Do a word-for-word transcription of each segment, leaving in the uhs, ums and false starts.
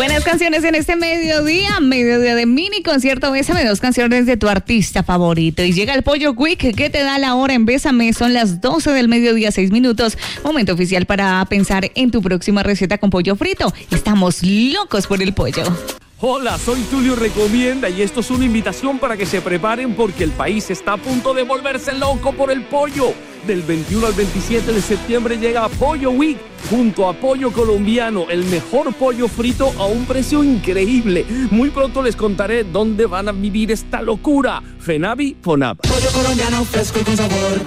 Buenas canciones en este mediodía, mediodía de mini concierto Bésame, dos canciones de tu artista favorito. Y llega el Pollo Quick, que te da la hora en Bésame. Son las doce del mediodía, seis minutos. Momento oficial para pensar en tu próxima receta con pollo frito. Estamos locos por el pollo. Hola, soy Tulio Recomienda y esto es una invitación para que se preparen porque el país está a punto de volverse loco por el pollo. Del veintiuno al veintisiete de septiembre llega Pollo Week junto a Pollo Colombiano, el mejor pollo frito a un precio increíble. Muy pronto les contaré dónde van a vivir esta locura. Fenavi, Fonab. Pollo colombiano fresco y con sabor.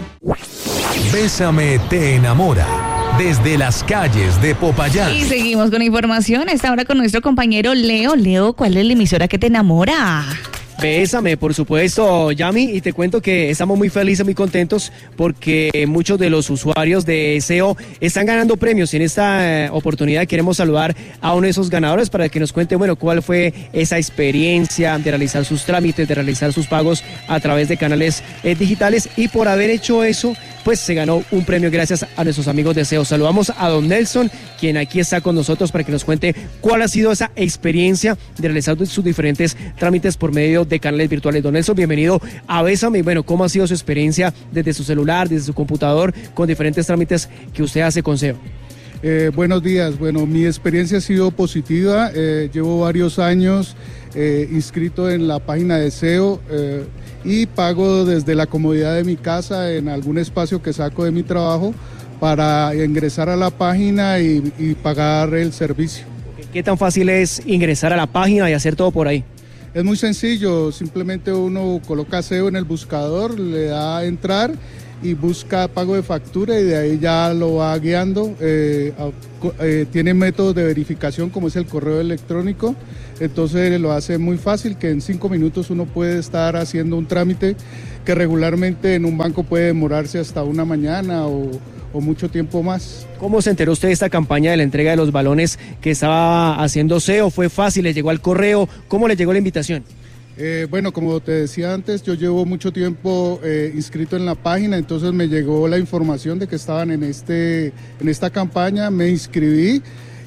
Bésame te enamora. Desde las calles de Popayán. Y seguimos con información. Esta hora con nuestro compañero Leo. Leo, ¿cuál es la emisora que te enamora? Bésame, por supuesto, Yami, y te cuento que estamos muy felices, muy contentos porque muchos de los usuarios de S E O están ganando premios. En esta eh, oportunidad queremos saludar a uno de esos ganadores para que nos cuente, bueno, cuál fue esa experiencia de realizar sus trámites, de realizar sus pagos a través de canales eh, digitales, y por haber hecho eso, pues se ganó un premio gracias a nuestros amigos de S E O. Saludamos a don Nelson, quien aquí está con nosotros para que nos cuente cuál ha sido esa experiencia de realizar sus diferentes trámites por medio de canales virtuales. Don Nelson, bienvenido a Bésame. Bueno, ¿cómo ha sido su experiencia desde su celular, desde su computador, con diferentes trámites que usted hace con S E O? Eh, buenos días. Bueno, mi experiencia ha sido positiva. Eh, llevo varios años eh, inscrito en la página de S E O eh, y pago desde la comodidad de mi casa en algún espacio que saco de mi trabajo para ingresar a la página y, y pagar el servicio. ¿Qué tan fácil es ingresar a la página y hacer todo por ahí? Es muy sencillo, simplemente uno coloca S E O en el buscador, le da a entrar y busca pago de factura y de ahí ya lo va guiando. Eh, eh, tiene métodos de verificación como es el correo electrónico, entonces lo hace muy fácil, que en cinco minutos uno puede estar haciendo un trámite que regularmente en un banco puede demorarse hasta una mañana o, o mucho tiempo más. ¿Cómo se enteró usted de esta campaña de la entrega de los balones que estaba haciendo S E O? ¿Fue fácil? ¿Le llegó al correo? ¿Cómo le llegó la invitación? Eh, bueno, como te decía antes, yo llevo mucho tiempo eh, inscrito en la página, entonces me llegó la información de que estaban en, este, en esta campaña, me inscribí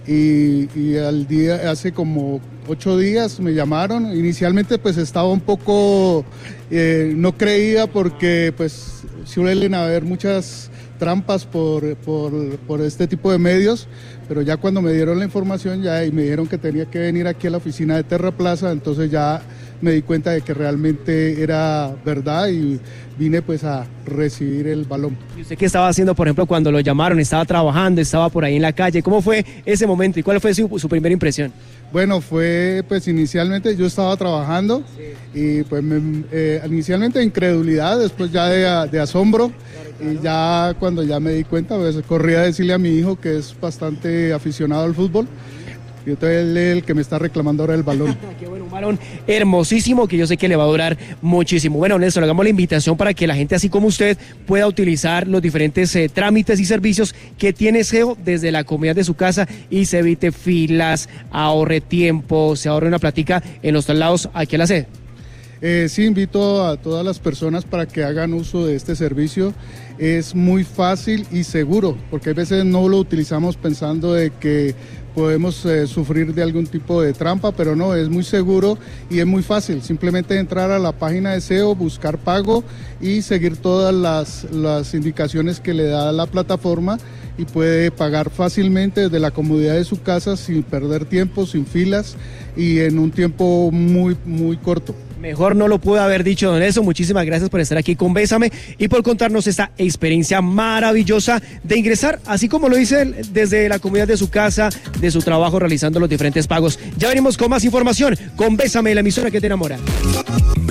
y, y al día, hace como ocho días me llamaron. Inicialmente pues estaba un poco, eh, no creía porque pues suelen haber muchas trampas por, por, por este tipo de medios, pero ya cuando me dieron la información ya y me dijeron que tenía que venir aquí a la oficina de Terra Plaza, entonces ya me di cuenta de que realmente era verdad y vine pues a recibir el balón. ¿Y usted qué estaba haciendo, por ejemplo, cuando lo llamaron? ¿Estaba trabajando? ¿Estaba por ahí en la calle? ¿Cómo fue ese momento y cuál fue su, su primera impresión? Bueno, fue pues inicialmente yo estaba trabajando y pues me, eh, inicialmente de incredulidad, después ya de, de asombro, y ya cuando ya me di cuenta pues corrí a decirle a mi hijo, que es bastante aficionado al fútbol, y entonces él es el que me está reclamando ahora el balón. Qué bueno, un balón hermosísimo que yo sé que le va a durar muchísimo. Bueno, Néstor, hagamos la invitación para que la gente así como usted pueda utilizar los diferentes eh, trámites y servicios que tiene S E O desde la comodidad de su casa y se evite filas, ahorre tiempo, se ahorre una plática en los traslados aquí a la sede. Eh, sí, invito a todas las personas para que hagan uso de este servicio. Es muy fácil y seguro, porque a veces no lo utilizamos pensando de que podemos eh, sufrir de algún tipo de trampa, pero no, es muy seguro y es muy fácil. Simplemente entrar a la página de S E O, buscar pago y seguir todas las, las indicaciones que le da la plataforma y puede pagar fácilmente desde la comodidad de su casa sin perder tiempo, sin filas y en un tiempo muy, muy corto. Mejor no lo pude haber dicho, don Nelson. Muchísimas gracias por estar aquí con Bésame y por contarnos esta experiencia maravillosa de ingresar, así como lo dice él, desde la comunidad de su casa, de su trabajo, realizando los diferentes pagos. Ya venimos con más información con Bésame, la emisora que te enamora.